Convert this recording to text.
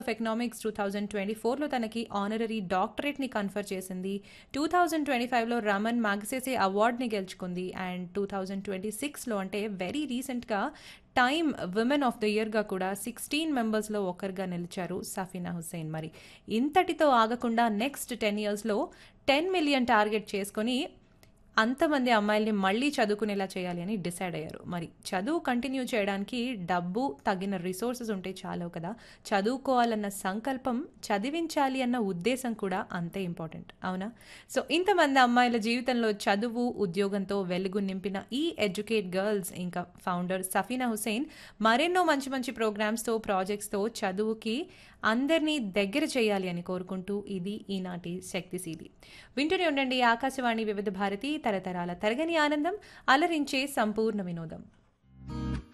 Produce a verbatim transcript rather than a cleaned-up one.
Of economics two thousand twenty ఫోర్లో తనకి honorary డాక్టరేట్ని confer చేసింది. టూ థౌజండ్ ట్వంటీ ఫైవ్లో రమన్ మ్యాగ్సెసే అవార్డ్ని గెలుచుకుంది. అండ్ టూ థౌజండ్ ట్వంటీ సిక్స్లో అంటే వెరీ రీసెంట్గా టైమ్ విమెన్ ఆఫ్ ద ఇయర్గా కూడా సిక్స్టీన్ మెంబర్స్లో ఒకరుగా నిలిచారు సఫీనా హుస్సేన్. మరి ఇంతటితో ఆగకుండా నెక్స్ట్ టెన్ ఇయర్స్లో టెన్ మిలియన్ టార్గెట్ చేసుకొని అంతమంది అమ్మాయిల్ని మళ్ళీ చదువుకునేలా చేయాలి అని డిసైడ్ అయ్యారు. మరి చదువు కంటిన్యూ చేయడానికి డబ్బు తగిన రిసోర్సెస్ ఉంటే చాలు కదా. చదువుకోవాలన్న సంకల్పం, చదివించాలి అన్న ఉద్దేశం కూడా అంతే ఇంపార్టెంట్, అవునా? సో ఇంతమంది అమ్మాయిల జీవితంలో చదువు, ఉద్యోగంతో వెలుగు నింపిన ఈ ఎడ్యుకేట్ గర్ల్స్ ఇంకా ఫౌండర్ సఫీనా హుస్సేన్ మరెన్నో మంచి మంచి ప్రోగ్రామ్స్తో, ప్రాజెక్ట్స్తో చదువుకి అందరినీ దగ్గర చేయాలి అని కోరుకుంటూ ఇది ఈనాటి శక్తిశీలి. వింటూనే ఉండండి ఆకాశవాణి వివిధ భారతి, తరతరాల తరగని ఆనందం, అలరించే సంపూర్ణ వినోదం.